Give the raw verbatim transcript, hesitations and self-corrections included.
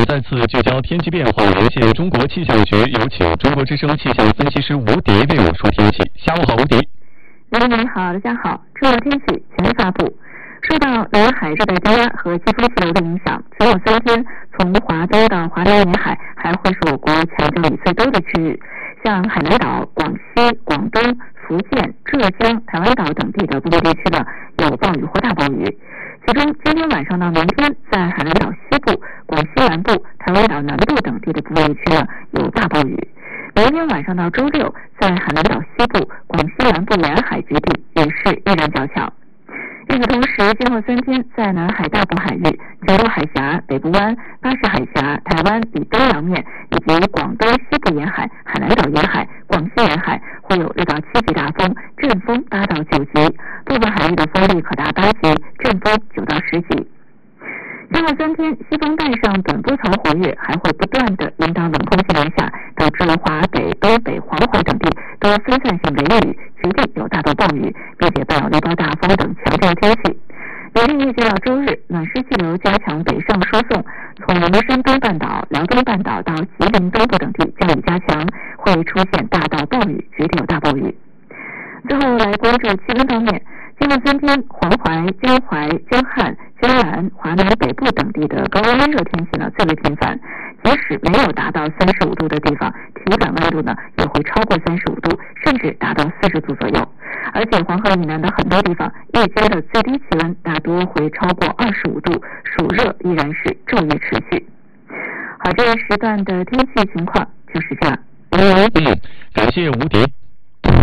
再次聚焦天气变化，连线中国气象局，有请中国之声气象分析师吴迪为我们说天气。下午好，吴迪。 喂，你好，大家好。重要天气全面发布。受到南海热带低压和季风气流的影响，此后三天，从华东到华南沿海还会是我国强降雨最多的区域，像海南岛、广西、广东、福建、浙江、台湾岛等地的部分地区呢有暴雨或大暴雨。其中，今天晚上到明天，在海南岛西部、广西南部、台湾岛南部等地的部分地区呢有大暴雨。明天晚上到周六，在海南岛西部、广西南部沿海局地雨势依然较强。与此同时，今后三天在南海大部海域、九龙海峡、北部湾、巴士海峡、台湾以东洋面以及广东西部沿海、海南岛沿海、广西沿海会有六到七级大风，阵风八到九级，部分海域的风力可达八级，阵风九到十级。今后三天，西风带上短波槽活跃，还会不断的引导冷空气南下，导致华北、东北、黄淮等地都分散性雷雨，局地有大到暴雨，并且伴有雷暴大风等强劲天气。由于预计到周日，暖湿气流加强北上输送，从山东半岛、辽东半岛到吉林东部等地降雨加强，会出现大到暴雨，局地有大暴雨。最后来关注气温方面，今后三天，黄淮、江淮、江汉、江南、华南北部等地的高温温热天气呢最为频繁，即使没有达到三十五度的地方，体感温度呢也会超过三十五度，甚至达到四十度左右。而且黄河以南的很多地方，夜间的最低气温大多会超过二十五度，暑热依然是昼夜持续。好，这一时段的天气情况就是这样。 嗯，感谢吴迪。